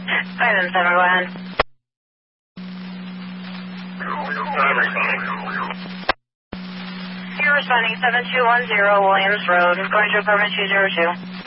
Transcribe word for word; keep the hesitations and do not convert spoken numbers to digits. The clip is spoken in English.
five and seven, go ahead. You're responding seven two one zero Williams Road, going to apartment two zero two.